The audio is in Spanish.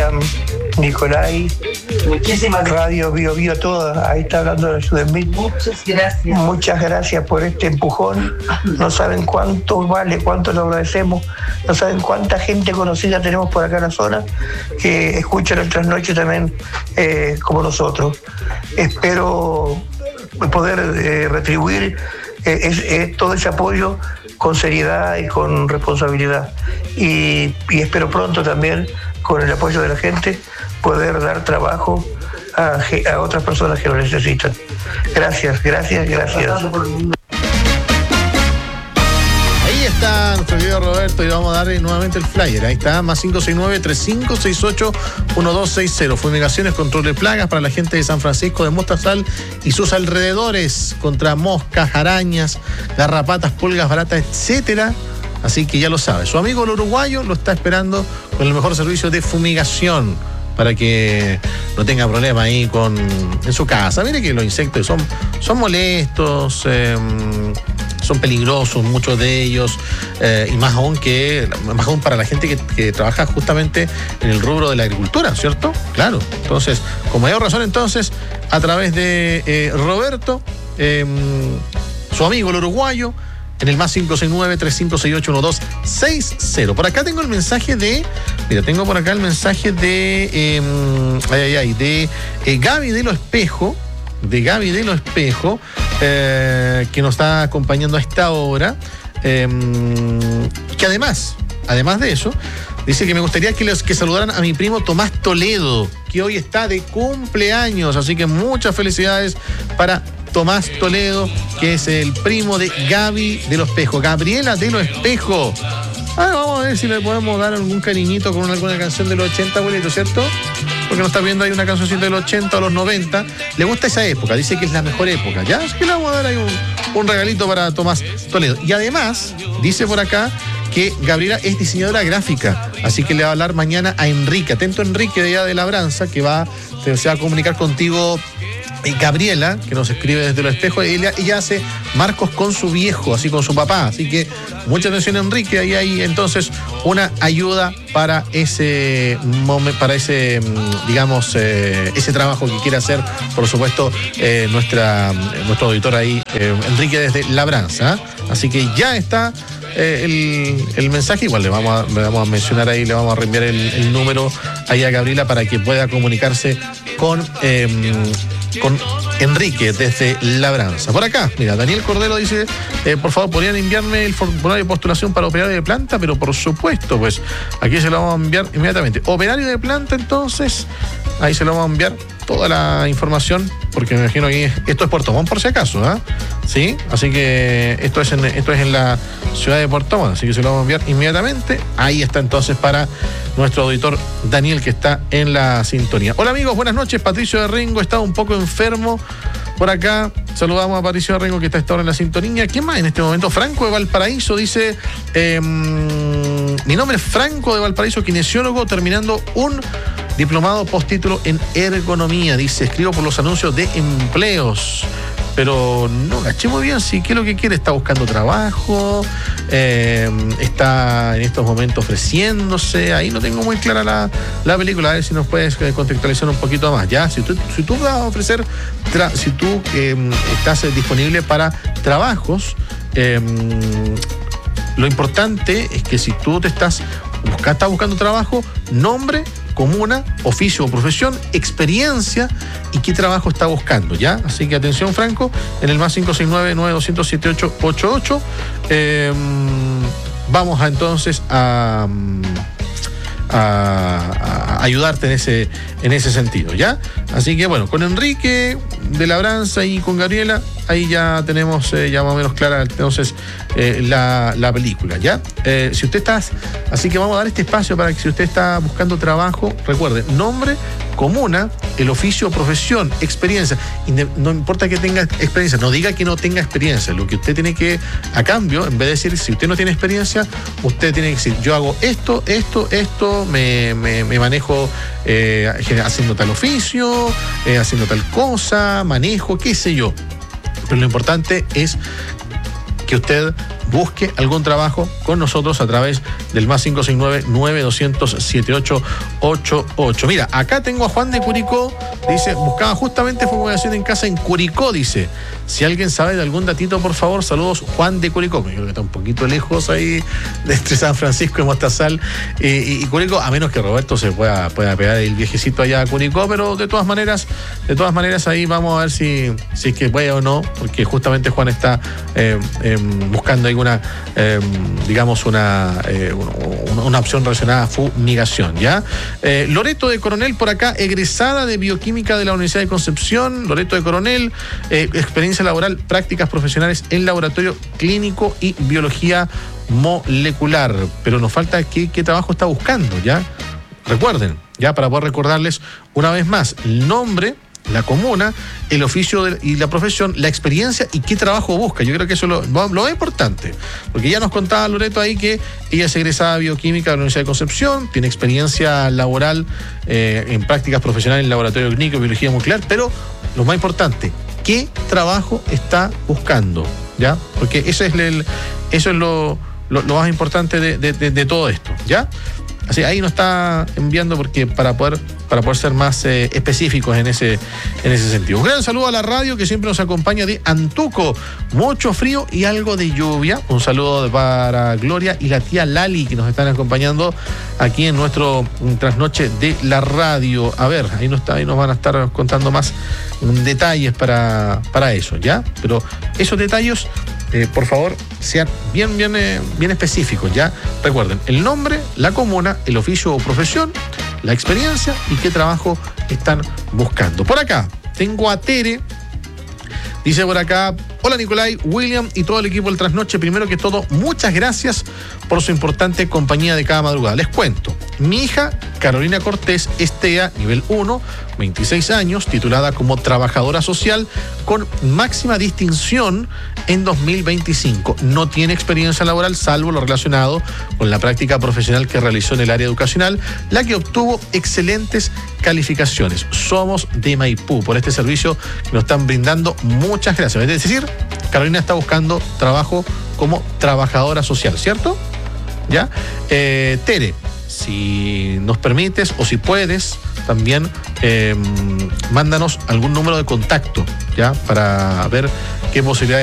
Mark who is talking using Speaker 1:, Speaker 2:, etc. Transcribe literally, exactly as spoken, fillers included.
Speaker 1: Miriam, Nicolai,
Speaker 2: muchísimas gracias.
Speaker 1: Radio Bio Bio toda, ahí está hablando de Sudemit.
Speaker 2: Muchas gracias.
Speaker 1: Muchas gracias por este empujón. No saben cuánto vale, cuánto lo agradecemos. No saben cuánta gente conocida tenemos por acá en la zona que escucha nuestras noches también eh, como nosotros. Espero poder eh, retribuir eh, es, es, todo ese apoyo con seriedad y con responsabilidad. Y, y espero pronto también, con el apoyo de la gente, poder dar trabajo a, a otras personas que lo necesitan. Gracias, gracias, gracias.
Speaker 3: Ahí está nuestro querido Roberto y le vamos a dar nuevamente el flyer. Ahí está, más cinco seis nueve, tres cinco seis ocho, uno dos seis cero. Fumigaciones, control de plagas para la gente de San Francisco de Mostazal y sus alrededores contra moscas, arañas, garrapatas, pulgas, baratas, etcétera. Así que ya lo sabe. Su amigo el uruguayo lo está esperando con el mejor servicio de fumigación para que no tenga problema ahí con en su casa. Mire que los insectos son, son molestos, eh, son peligrosos, muchos de ellos, eh, y más aún que más aún para la gente que, que trabaja justamente en el rubro de la agricultura, ¿cierto? Claro. Entonces, con mayor razón, entonces, a través de eh, Roberto, eh, su amigo el uruguayo, en el más cinco seis nueve, tres cinco seis ocho, uno dos seis cero. Por acá tengo el mensaje de... Mira, tengo por acá el mensaje de... Eh, ay, ay, ay, de eh, Gaby de Lo Espejo. De Gaby de Lo Espejo. Eh, que nos está acompañando a esta hora. Eh, que además, además de eso, dice que me gustaría que, los, que saludaran a mi primo Tomás Toledo, que hoy está de cumpleaños. Así que muchas felicidades para Tomás Toledo, que es el primo de Gaby de Lo Espejo. Gabriela de Lo Espejo. Ah, vamos a ver si le podemos dar algún cariñito con alguna canción de los ochenta, abuelito, ¿cierto? Porque nos está viendo ahí una cancioncita de los ochenta o los noventa. Le gusta esa época, dice que es la mejor época, ¿ya? Así que le vamos a dar ahí un, un regalito para Tomás Toledo. Y además, dice por acá que Gabriela es diseñadora gráfica, así que le va a hablar mañana a Enrique. Atento, Enrique de allá de Labranza, que va, se va a comunicar contigo. Gabriela, que nos escribe desde Lo Espejo, ella, ella hace marcos con su viejo, así con su papá, así que mucha atención, Enrique. Ahí hay entonces una ayuda para ese momento, para ese, digamos, eh, ese trabajo que quiere hacer, por supuesto, eh, nuestra, nuestro auditor ahí, eh, Enrique desde Labranza. Así que ya está eh, el, el mensaje. Igual le vamos, a, le vamos a mencionar ahí, le vamos a reenviar el, el número ahí a Gabriela para que pueda comunicarse con eh, con Enrique desde Labranza. Por acá, mira, Daniel Cordero dice, eh, por favor, ¿podrían enviarme el formulario de postulación para operario de planta? Pero por supuesto, pues, aquí se lo vamos a enviar inmediatamente. Operario de planta, entonces, ahí se lo vamos a enviar toda la información, porque me imagino que esto es Puerto Montt, por si acaso, ¿ah? ¿eh? ¿Sí? Así que esto es, en, esto es en la ciudad de Puerto Montt, así que se lo vamos a enviar inmediatamente. Ahí está entonces para nuestro auditor Daniel, que está en la sintonía. Hola amigos, buenas noches. Patricio de Rengo está un poco enfermo por acá. Saludamos a Patricio de Rengo, que está a esta hora en la sintonía. ¿Quién más en este momento? Franco de Valparaíso dice, eh, mi nombre es Franco de Valparaíso, kinesiólogo, terminando un diplomado postítulo en ergonomía. Dice, escribo por los anuncios de empleos, pero no caché muy bien si qué es lo que quiere. Está buscando trabajo, eh, está en estos momentos ofreciéndose. Ahí no tengo muy clara la, la película. A ver si nos puedes contextualizar un poquito más. Ya, si tú, si tú vas a ofrecer, tra- si tú eh, estás disponible para trabajos, eh, lo importante es que si tú te estás, busca, estás buscando trabajo, nombre, comuna, oficio o profesión, experiencia y qué trabajo está buscando, ¿ya? Así que atención, Franco, en el más cinco seis nueve, nueve dos cero cero, siete ocho ocho ocho. Eh, vamos a entonces a, a, a ayudarte en ese, en ese sentido, ¿ya? Así que bueno, con Enrique de Labranza y con Gabriela, ahí ya tenemos eh, ya más o menos clara entonces eh, la, la película, ¿ya? Eh, si usted está, así que vamos a dar este espacio para que si usted está buscando trabajo, recuerde, nombre, comuna, el oficio, profesión, experiencia. No importa que tenga experiencia, no diga que no tenga experiencia. Lo que usted tiene que, a cambio, en vez de decir, si usted no tiene experiencia, usted tiene que decir, yo hago esto, esto, esto, me, me, me manejo eh, haciendo tal oficio, eh, haciendo tal cosa, manejo, qué sé yo. Pero lo importante es que usted busque algún trabajo con nosotros a través del más cinco seis nueve, nueve dos cero cero, siete ocho ocho ocho. Mira, acá tengo a Juan de Curicó, dice, buscaba justamente fumigación en casa en Curicó, dice. Si alguien sabe de algún datito, por favor, saludos, Juan de Curicó. Yo creo que está un poquito lejos ahí de entre San Francisco y Mostazal eh, y, y Curicó, a menos que Roberto se pueda, pueda pegar el viejecito allá a Curicó, pero de todas maneras, de todas maneras ahí vamos a ver si, si es que puede o no, porque justamente Juan está eh, eh, buscando alguna, eh, digamos, una, eh, una, una opción relacionada a fumigación, ¿ya? Eh, Loreto de Coronel por acá, egresada de Bioquímica de la Universidad de Concepción, Loreto de Coronel, eh, experiencia laboral, prácticas profesionales en laboratorio clínico y biología molecular. Pero nos falta qué, qué trabajo está buscando, ¿ya? Recuerden, ya para poder recordarles una vez más, el nombre, la comuna, el oficio de, y la profesión, la experiencia y qué trabajo busca. Yo creo que eso es lo, lo más importante, porque ya nos contaba Loreto ahí que ella es egresada de Bioquímica de la Universidad de Concepción, tiene experiencia laboral eh, en prácticas profesionales en laboratorio clínico y biología molecular, pero lo más importante, ¿qué trabajo está buscando? ¿Ya? Porque ese es el, eso es lo, lo, lo más importante de, de, de, de todo esto, ¿ya? Así, ahí nos está enviando porque para poder, para poder ser más eh, específicos en ese, en ese sentido. Un gran saludo a la radio que siempre nos acompaña de Antuco. Mucho frío y algo de lluvia. Un saludo para Gloria y la tía Lali que nos están acompañando aquí en nuestro trasnoche de la radio. A ver, ahí nos, está, ahí nos van a estar contando más detalles para, para eso, ¿ya? Pero esos detalles, eh, por favor, sean bien, bien, eh, bien específicos, ¿ya? Recuerden, el nombre, la comuna, el oficio o profesión, la experiencia y qué trabajo están buscando. Por acá, tengo a Tere. Dice por acá, hola Nicolai, William y todo el equipo del Trasnoche. Primero que todo, muchas gracias por su importante compañía de cada madrugada. Les cuento, mi hija Carolina Cortés Estea, nivel uno, veintiséis años, titulada como trabajadora social con máxima distinción en dos mil veinticinco. No tiene experiencia laboral salvo lo relacionado con la práctica profesional que realizó en el área educacional, la que obtuvo excelentes calificaciones. Somos de Maipú por este servicio que nos están brindando. Muchas gracias. Es decir, Carolina está buscando trabajo como trabajadora social, ¿cierto? ¿Ya? Eh, Tere, si nos permites o si puedes, también eh, mándanos algún número de contacto, ¿ya? Para ver qué posibilidades